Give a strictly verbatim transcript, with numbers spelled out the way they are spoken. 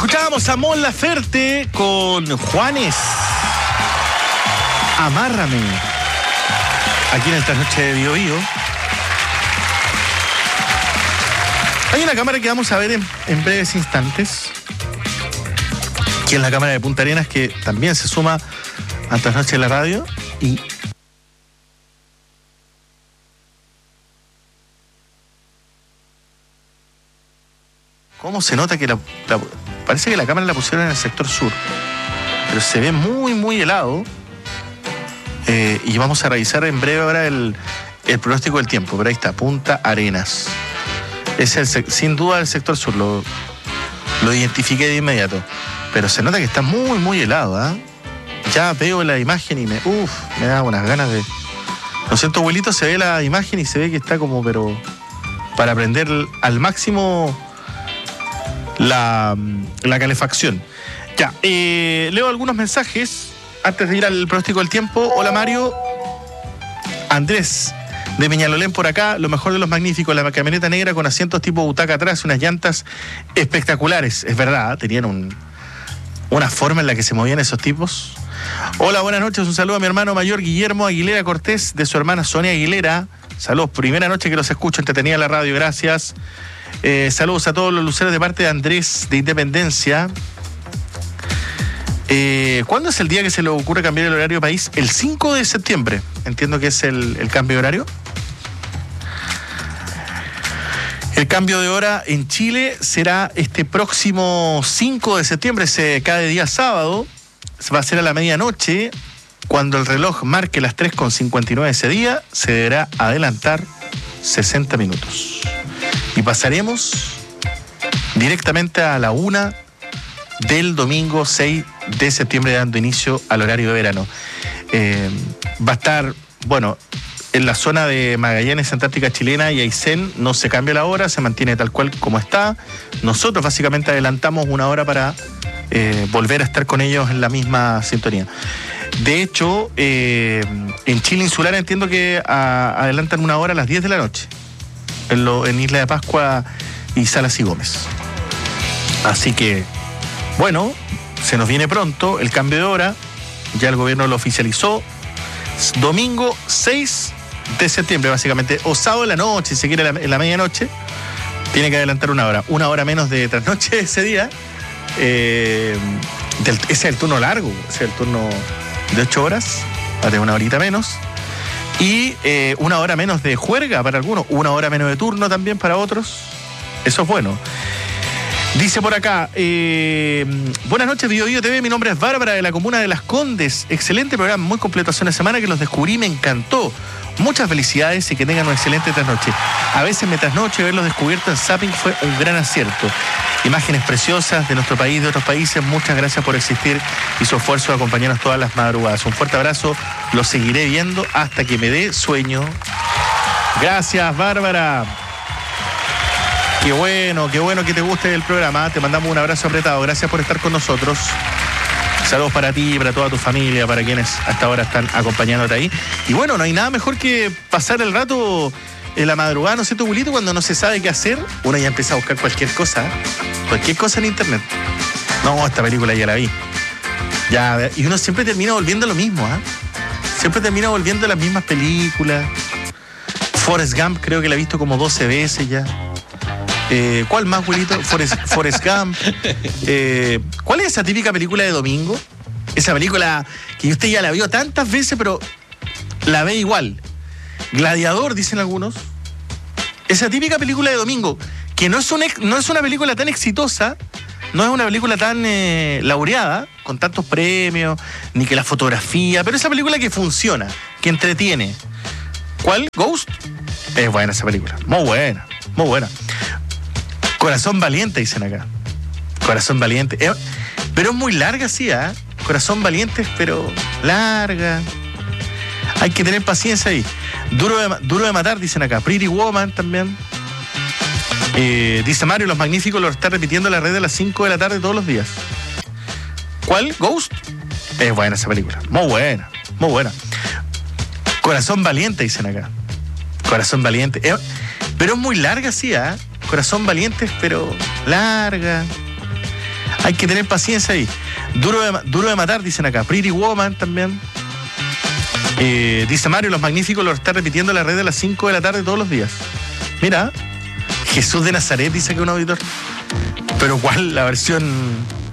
Escuchábamos a Mon Laferte con Juanes. Amárrame. Aquí en esta noche de Bio Bio. Hay una cámara que vamos a ver en, en breves instantes, que es la cámara de Punta Arenas, que también se suma a esta noche de la radio. Y cómo se nota que la, la, parece que la cámara la pusieron en el sector sur, pero se ve muy muy helado. Eh, y vamos a revisar en breve ahora el, el pronóstico del tiempo. Pero ahí está, Punta Arenas. Es el, sin duda el sector sur, lo, lo identifiqué de inmediato. Pero se nota que está muy, muy helado, ¿eh? Ya veo la imagen y me, uf, me da unas ganas de... Lo siento, abuelito, se ve la imagen y se ve que está como, pero... para prender al máximo la, la calefacción. Ya, eh, leo algunos mensajes antes de ir al pronóstico del tiempo. Hola, Mario. Andrés de Peñalolén por acá, lo mejor de los magníficos, la camioneta negra con asientos tipo butaca atrás, unas llantas espectaculares. Es verdad, tenían un, una forma en la que se movían esos tipos. Hola, buenas noches, un saludo a mi hermano mayor Guillermo Aguilera Cortés, de su hermana Sonia Aguilera. Saludos, primera noche que los escucho, entretenida la radio, gracias. Eh, saludos a todos los luceros de parte de Andrés de Independencia. Eh, ¿Cuándo es el día que se le ocurre cambiar el horario país? El cinco de septiembre, entiendo que es el, el cambio de horario. El cambio de hora en Chile será este próximo cinco de septiembre, se cae día sábado, va a ser a la medianoche. Cuando el reloj marque las tres con cincuenta y nueve ese día, se deberá adelantar sesenta minutos. Y pasaremos directamente a la una del domingo seis de septiembre, dando inicio al horario de verano. Eh, va a estar, bueno, en la zona de Magallanes, Antártica Chilena y Aysén no se cambia la hora, se mantiene tal cual como está. Nosotros básicamente adelantamos una hora para eh, volver a estar con ellos en la misma sintonía. De hecho, eh, en Chile insular entiendo que a, adelantan una hora a las diez de la noche, en, lo, en Isla de Pascua y Salas y Gómez. Así que, bueno, se nos viene pronto el cambio de hora, ya el gobierno lo oficializó, domingo seis de septiembre básicamente, o sábado en la noche, si se quiere en la medianoche, tiene que adelantar una hora, una hora menos de trasnoche ese día. Eh, del, ese es el turno largo, ese es el turno de ocho horas, va a tener una horita menos, y eh, una hora menos de juerga para algunos, una hora menos de turno también para otros. Eso es bueno. Dice por acá, eh, buenas noches, Bio Bio T V, mi nombre es Bárbara de la comuna de Las Condes. Excelente programa, muy completo hace una semana que los descubrí, me encantó. Muchas felicidades y que tengan una excelente trasnoche. A veces me trasnoche, verlos descubiertos en Zapping fue un gran acierto. Imágenes preciosas de nuestro país, de otros países. Muchas gracias por existir y su esfuerzo de acompañarnos todas las madrugadas. Un fuerte abrazo, los seguiré viendo hasta que me dé sueño. Gracias, Bárbara. Qué bueno, qué bueno que te guste el programa. Te mandamos un abrazo apretado. Gracias por estar con nosotros. Saludos para ti, para toda tu familia, para quienes hasta ahora están acompañándote ahí. Y bueno, no hay nada mejor que pasar el rato en la madrugada, ¿no es cierto, Julito? Cuando no se sabe qué hacer, uno ya empieza a buscar cualquier cosa, ¿eh? Cualquier cosa en internet. No, esta película ya la vi. Ya, y uno siempre termina volviendo a lo mismo, ¿eh? Siempre termina volviendo a las mismas películas. Forrest Gump creo que la he visto como doce veces ya. Eh, ¿Cuál más, Julito? Forrest, Forrest Gump. Eh, ¿Cuál es esa típica película de domingo? Esa película que usted ya la vio tantas veces, pero la ve igual. Gladiador, dicen algunos. Esa típica película de domingo, que no es, un, no es una película tan exitosa, no es una película tan eh, laureada, con tantos premios, ni que la fotografía, pero esa película que funciona, que entretiene. ¿Cuál? ¿Ghost? Es buena esa película, muy buena, muy buena. Corazón Valiente, dicen acá. Corazón Valiente. Eh, pero es muy larga, sí, ¿eh? Corazón Valiente, pero larga. Hay que tener paciencia ahí. Duro de, duro de matar, dicen acá. Pretty Woman también. Eh, dice Mario, Los Magníficos lo está repitiendo en la red a las cinco de la tarde todos los días. ¿Cuál? ¿Ghost? Es buena esa película. Muy buena, muy buena. Corazón Valiente, dicen acá. Corazón Valiente. Eh, pero es muy larga, sí, ¿eh? Corazón Valiente, pero larga. Hay que tener paciencia ahí. Duro de, duro de matar, dicen acá. Pretty Woman también. Eh, dice Mario, Los Magníficos lo está repitiendo en la red a las cinco de la tarde todos los días. Mira, Jesús de Nazaret, dice que un auditor. Pero ¿cuál? La versión